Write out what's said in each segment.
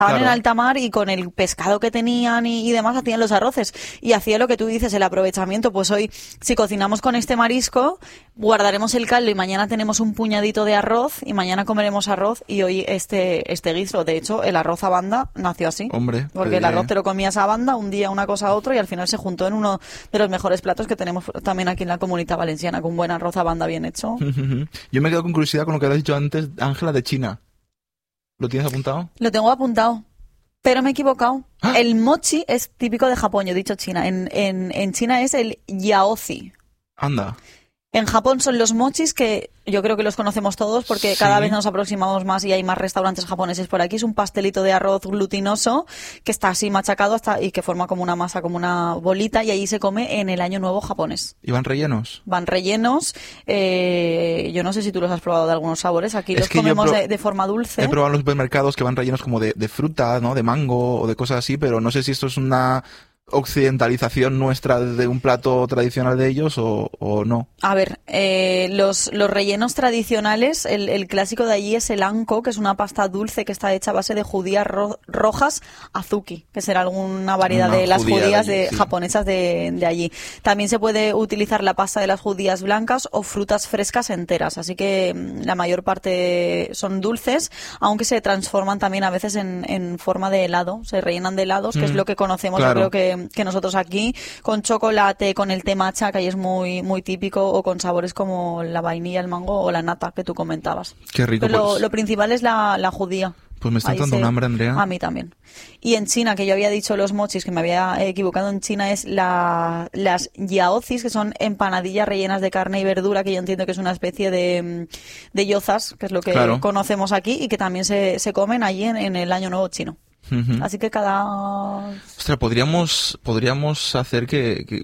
Estaban en alta mar y con el pescado que tenían y demás hacían los arroces. Y hacía lo que tú dices, el aprovechamiento. Pues hoy, si cocinamos con este marisco, guardaremos el caldo y mañana tenemos un puñadito de arroz y mañana comeremos arroz y hoy este guiso. De hecho, el arroz a banda nació así. Hombre. Porque el arroz te lo comías a banda, un día una cosa a otro y al final se juntó en uno de los mejores platos que tenemos también aquí en la Comunidad Valenciana, con un buen arroz a banda bien hecho. Yo me quedo con curiosidad con lo que habías dicho antes, Ángela, de China. ¿Lo tienes apuntado? Lo tengo apuntado, pero me he equivocado. ¿Ah? El mochi es típico de Japón, yo he dicho China. En China es el yaozi. Anda. En Japón son los mochis, que yo creo que los conocemos todos porque cada vez nos aproximamos más y hay más restaurantes japoneses por aquí. Es un pastelito de arroz glutinoso que está así machacado y que forma como una masa, como una bolita, y allí se come en el Año Nuevo japonés. ¿Y van rellenos? Van rellenos. Yo no sé si tú los has probado de algunos sabores. Aquí los comemos de forma dulce. He probado en los supermercados que van rellenos como de fruta, ¿no? De mango o de cosas así, pero no sé si esto es una occidentalización nuestra de un plato tradicional de ellos o no. A ver, los rellenos tradicionales, el clásico de allí es el anko, que es una pasta dulce que está hecha a base de judías rojas azuki, que será alguna variedad de las judías japonesas de allí. También se puede utilizar la pasta de las judías blancas o frutas frescas enteras, así que la mayor parte son dulces, aunque se transforman también a veces en forma de helado, se rellenan de helados, que es lo que conocemos, claro. Yo creo que nosotros aquí, con chocolate, con el té matcha, que ahí es muy, muy típico, o con sabores como la vainilla, el mango o la nata que tú comentabas. Qué rico. Pero lo principal es la judía. Pues me está dando un hambre, Andrea. A mí también. Y en China, que yo había dicho los mochis, que me había equivocado, en China es las yaozis, que son empanadillas rellenas de carne y verdura, que yo entiendo que es una especie de gyozas, que es lo que conocemos aquí, y que también se comen allí en el Año Nuevo chino. Así que Ostras, podríamos hacer que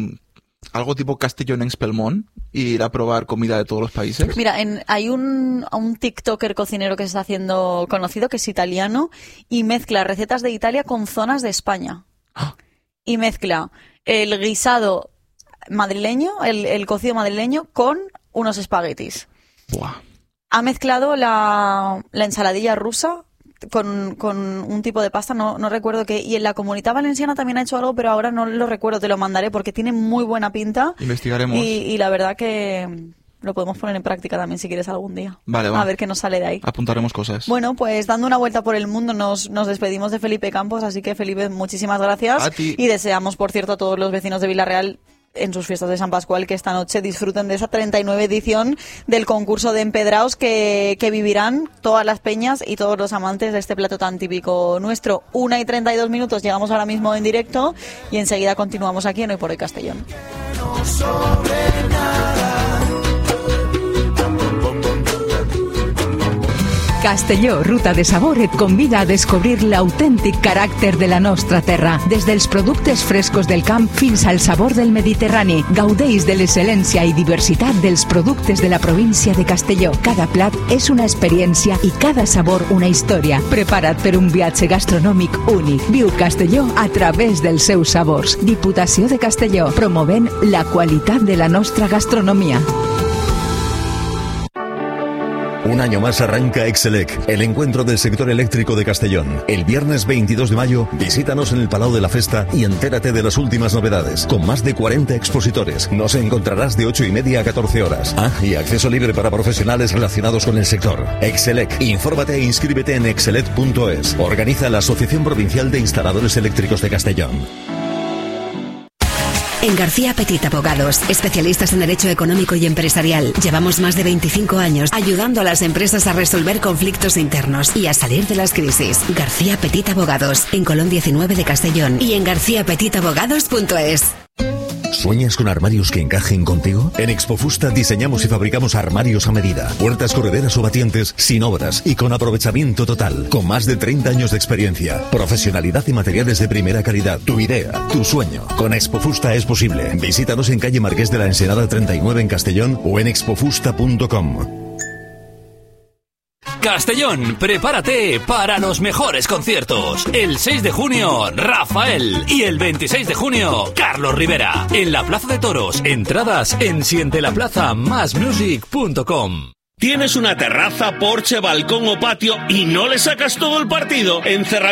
algo tipo Castellón en Spelmont y ir a probar comida de todos los países. Mira, hay un TikToker cocinero que se está haciendo conocido, que es italiano, y mezcla recetas de Italia con zonas de España. ¡Ah! Y mezcla el guisado madrileño, el cocido madrileño, con unos espaguetis. ¡Buah! Ha mezclado la ensaladilla rusa con un tipo de pasta, no recuerdo qué, y en la Comunidad Valenciana también ha hecho algo, pero ahora no lo recuerdo, te lo mandaré porque tiene muy buena pinta. Investigaremos. Y la verdad que lo podemos poner en práctica también si quieres algún día. Vale, va. A ver qué nos sale de ahí. Apuntaremos cosas. Bueno, pues dando una vuelta por el mundo nos despedimos de Felipe Campos, así que Felipe, muchísimas gracias. A ti. Y deseamos, por cierto, a todos los vecinos de Villarreal en sus fiestas de San Pascual que esta noche disfruten de esa 39 edición del concurso de empedraos que vivirán todas las peñas y todos los amantes de este plato tan típico nuestro. 1:32, llegamos ahora mismo en directo y enseguida continuamos aquí en Hoy por Hoy Castellón. Castelló, ruta de sabor, et convida a descobrir l'autèntic caràcter de la nostra terra. Des dels productes frescos del camp fins al sabor del Mediterrani. Gaudeix de l'excel·lència i diversitat dels productes de la província de Castelló. Cada plat és una experiència i cada sabor una història. Prepara't per un viatge gastronòmic únic. Viu Castelló a través dels seus sabors. Diputació de Castelló, promovent la qualitat de la nostra gastronomia. Un año más arranca Excelec, el encuentro del sector eléctrico de Castellón. El viernes 22 de mayo, visítanos en el Palau de la Festa y entérate de las últimas novedades. Con más de 40 expositores, nos encontrarás de 8:30 a 14 horas. Y acceso libre para profesionales relacionados con el sector. Excelec, infórmate e inscríbete en excelet.es. Organiza la Asociación Provincial de Instaladores Eléctricos de Castellón. En García Petit Abogados, especialistas en Derecho Económico y Empresarial, llevamos más de 25 años ayudando a las empresas a resolver conflictos internos y a salir de las crisis. García Petit Abogados, en Colón 19 de Castellón y en garciapetitabogados.es. ¿Sueñas con armarios que encajen contigo? En Expofusta diseñamos y fabricamos armarios a medida, puertas correderas o batientes sin obras y con aprovechamiento total, con más de 30 años de experiencia, profesionalidad y materiales de primera calidad. Tu idea, tu sueño, con Expofusta es posible. Visítanos en calle Marqués de la Ensenada 39 en Castellón o en expofusta.com. Castellón, prepárate para los mejores conciertos. El 6 de junio, Rafael. Y el 26 de junio, Carlos Rivera. En la Plaza de Toros. Entradas en sientelaplazamasmusic.com. ¿Tienes una terraza, porche, balcón o patio y no le sacas todo el partido? En